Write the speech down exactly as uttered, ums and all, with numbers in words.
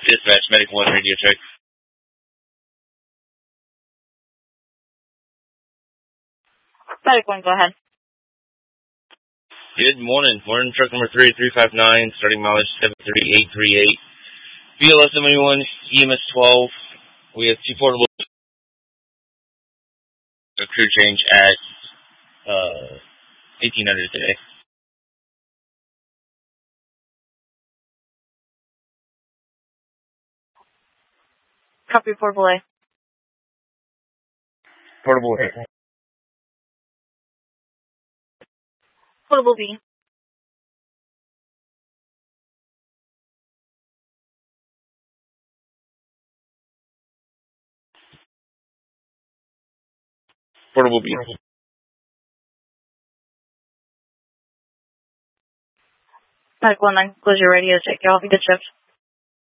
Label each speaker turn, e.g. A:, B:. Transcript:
A: Dispatch, Medic one, radio check.
B: Medic one, go ahead.
A: Good morning. Morning, truck number three three five nine, starting mileage seven three eight three eight. B L S seventy-one, E M S twelve. We have two portable. A crew change at uh, eighteen hundred today.
B: Copy, Portable A.
A: Portable A.
B: Portable B.
A: Portable B.
B: Medic one, nine, close your radio check. Y'all have a good shift.